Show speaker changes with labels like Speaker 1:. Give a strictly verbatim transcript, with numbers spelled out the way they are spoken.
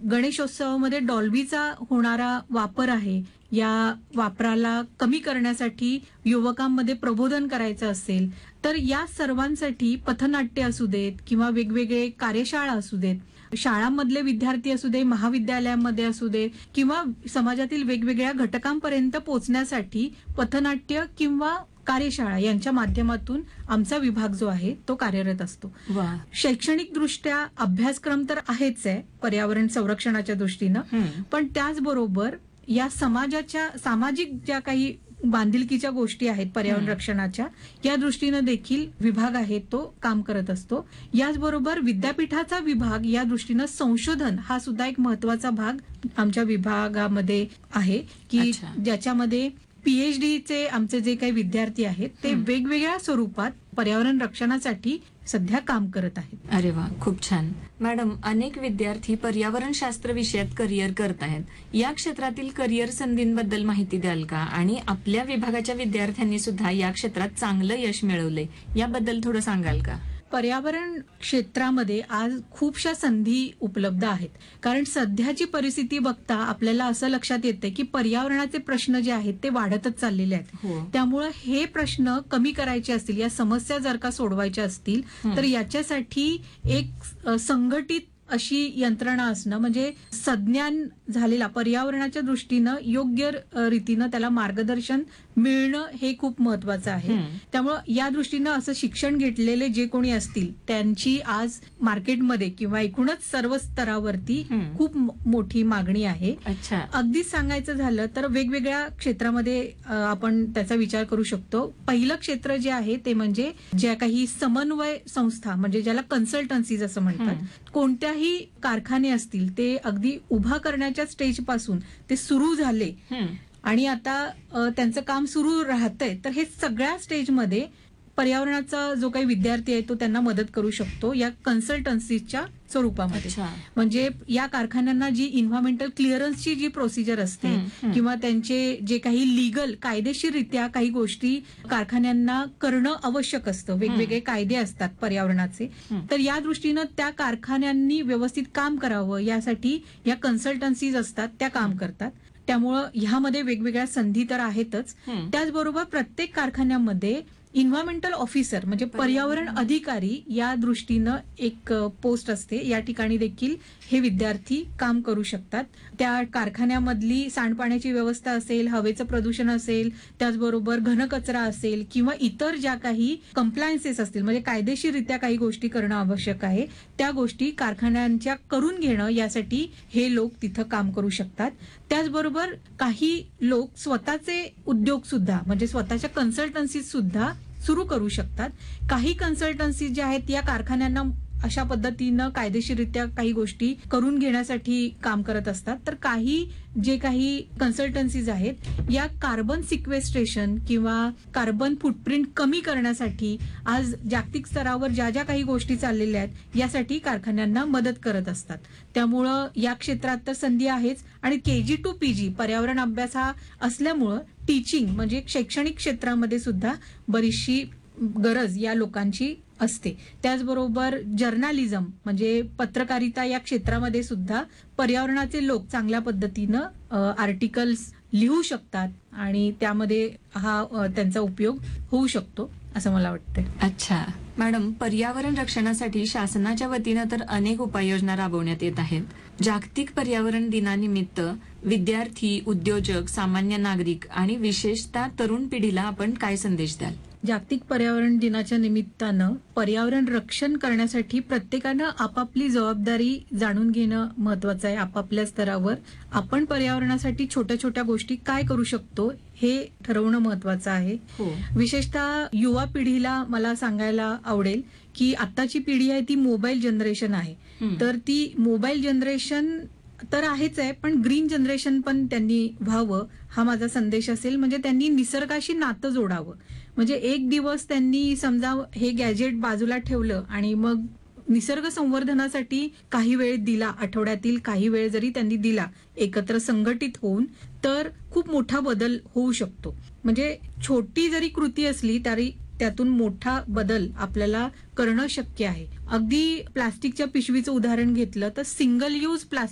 Speaker 1: गणेशोत्सवामध्ये डॉल्बीचा होणारा वापर आहे, या वापराला कमी करण्यासाठी युवकांमध्ये प्रबोधन करायचं असेल तर या सर्वांसाठी पथनाट्य असू देत किंवा वेगवेगळे कार्यशाळा असू देत, शाळांमधले विद्यार्थी असू दे, महाविद्यालयांमध्ये असू दे किंवा समाजातील वेगवेगळ्या घटकांपर्यंत पोहोचण्यासाठी पथनाट्य किंवा कार्यशाळा यांच्या माध्यमातून आमचा विभाग जो आहे तो कार्यरत असतो. शैक्षणिक दृष्ट्या अभ्यासक्रम तर आहेच आहे पर्यावरण संरक्षणाच्या दृष्टीनं, पण त्याचबरोबर या समाजाच्या सामाजिक ज्या काही बांधिलकीच्या गोष्टी आहेत पर्यावरण रक्षणाच्या, या दृष्टीनं देखील विभाग आहे तो काम करत असतो. याचबरोबर विद्यापीठाचा विभाग या दृष्टीनं संशोधन हा सुद्धा एक महत्वाचा भाग आमच्या विभागामध्ये आहे की ज्याच्यामध्ये पीएचडीचे आमचे जे काही विद्यार्थी आहेत ते वेगवेगळ्या स्वरूपात पर्यावरण रक्षणासाठी सध्या काम करत आहेत.
Speaker 2: अरे वा, खूप छान. मॅडम, अनेक विद्यार्थी पर्यावरण शास्त्र विषयात करिअर करत आहेत. या क्षेत्रातील करिअर संधींबद्दल माहिती द्याल का? आणि आपल्या विभागाच्या विद्यार्थ्यांनी सुद्धा या क्षेत्रात चांगलं यश मिळवलंय, याबद्दल थोडं सांगाल का?
Speaker 1: पर्यावरण क्षेत्रामध्ये आज खूपशा संधी उपलब्ध आहेत. कारण सध्याची परिस्थिती बघता आपल्याला असं लक्षात येते की पर्यावरणाचे प्रश्न जे आहेत ते वाढतच चाललेले आहेत. त्यामुळे हे प्रश्न कमी करायचे असतील, या समस्या जर का सोडवायच्या असतील तर याच्यासाठी एक संघटित अशी यंत्रणा असणं, म्हणजे सज्ञान झालेला पर्यावरणाच्या दृष्टीनं योग्य रीतीनं त्याला मार्गदर्शन मिळणं हे खूप महत्वाचं आहे. त्यामुळं या दृष्टीनं असं शिक्षण घेतलेले जे कोणी असतील त्यांची आज मार्केटमध्ये किंवा एकूणच सर्व स्तरावरती खूप मोठी मागणी आहे. अगदीच सांगायचं झालं तर वेगवेगळ्या क्षेत्रामध्ये आपण त्याचा विचार करू शकतो. पहिलं क्षेत्र जे आहे ते म्हणजे ज्या काही समन्वय संस्था, म्हणजे ज्याला कन्सल्टन्सीज असं म्हणतात, कोणत्याही कारखाने असतील ते अगदी उभा करण्याच्या स्टेज पासून ते सुरू झाले आणि आता त्यांचं काम सुरू राहतंय, तर हे सगळ्या स्टेजमध्ये पर्यावरणाचा जो काही विद्यार्थी आहे तो त्यांना मदत करू शकतो या कन्सल्टन्सीच्या स्वरूपामध्ये. म्हणजे या कारखान्यांना जी इन्व्हायरमेंटल क्लिअरन्सची जी प्रोसिजर असते किंवा त्यांचे जे काही लिगल कायदेशीररित्या काही गोष्टी कारखान्यांना करणं आवश्यक असतं, वेगवेगळे कायदे असतात पर्यावरणाचे, तर या दृष्टीनं त्या कारखान्यांनी व्यवस्थित काम करावं यासाठी या कन्सल्टन्सीज असतात त्या काम करतात. त्यामुळं ह्यामध्ये वेगवेगळ्या संधी तर आहेतच. त्याचबरोबर प्रत्येक कारखान्यामध्ये इन्व्हायरमेंटल ऑफिसर म्हणजे पर्यावरण अधिकारी या दृष्टीनं एक पोस्ट असते. या ठिकाणी देखील हे विद्यार्थी काम करू शकतात. त्या कारखान्यामधली सांडपाण्याची व्यवस्था असेल, हवेचं प्रदूषण असेल, त्याचबरोबर घनकचरा असेल किंवा इतर ज्या काही कंप्लायन्सेस असतील, म्हणजे कायदेशीररित्या काही गोष्टी करणं आवश्यक आहे, त्या गोष्टी कारखान्यांच्या करून घेणं यासाठी हे लोक तिथं काम करू शकतात. त्याचबरोबर काही लोक स्वतःचे उद्योग सुद्धा म्हणजे स्वतःच्या कन्सल्टन्सीज सुद्धा सुरू करू शकतात. काही कन्सल्टन्सी ज्या आहेत या कारखान्यांना अशा पद्धतीनं कायदेशीररित्या काही गोष्टी करून घेण्यासाठी काम करत असतात, तर काही जे काही कन्सल्टन्सीज आहेत या कार्बन सिक्वेस्ट्रेशन किंवा कार्बन फुटप्रिंट कमी करण्यासाठी आज जागतिक स्तरावर ज्या ज्या काही गोष्टी चाललेल्या आहेत यासाठी कारखान्यांना मदत करत असतात. त्यामुळं या क्षेत्रात तर संधी आहेच. आणि केजी टू पीजी पर्यावरण अभ्यास हा असल्यामुळं टीचिंग म्हणजे शैक्षणिक क्षेत्रामध्ये सुद्धा बरीचशी गरज या लोकांची असते. त्याचबरोबर जर्नालिझम म्हणजे पत्रकारिता या क्षेत्रामध्ये सुद्धा पर्यावरणाचे लोक चांगल्या पद्धतीनं आर्टिकल्स लिहू शकतात आणि त्यामध्ये हा त्यांचा उपयोग होऊ शकतो असं मला वाटतंय.
Speaker 2: अच्छा मॅडम, पर्यावरण रक्षणासाठी शासनाच्या वतीनं तर अनेक उपाययोजना राबवण्यात येत आहेत. जागतिक पर्यावरण दिनानिमित्त विद्यार्थी, उद्योजक, सामान्य नागरिक आणि विशेषतः तरुण पिढीला आपण काय संदेश द्याल?
Speaker 1: जागतिक पर्यावरण दिनाच्या निमित्तानं पर्यावरण रक्षण करण्यासाठी प्रत्येकानं आपापली जबाबदारी जाणून घेणं महत्वाचं आहे. आपापल्या स्तरावर आपण पर्यावरणासाठी छोट्या छोट्या गोष्टी काय करू शकतो हे ठरवणं महत्वाचं आहे. विशेषतः युवा पिढीला मला सांगायला आवडेल की आताची पिढी आहे ती मोबाईल जनरेशन आहे, तर ती मोबाईल जनरेशन तर आहेच आहे, पण ग्रीन जनरेशन पण त्यांनी व्हावं हा माझा संदेश असेल. म्हणजे त्यांनी निसर्गाशी नातं जोडावं. म्हणजे एक दिवस त्यांनी समजा हे गॅजेट बाजूला ठेवलं आणि मग निसर्ग संवर्धनासाठी काही वेळ दिला, आठवड्यातील काही वेळ जरी त्यांनी दिला एकत्र संघटित होऊन, तर खूप मोठा बदल होऊ शकतो. म्हणजे छोटी जरी कृती असली तरी त्यातून मोठा बदल आपल्याला करणं शक्य आहे. अगदी प्लास्टिकच्या पिशवीचं उदाहरण घेतलं तर सिंगल यूज प्लास्टिक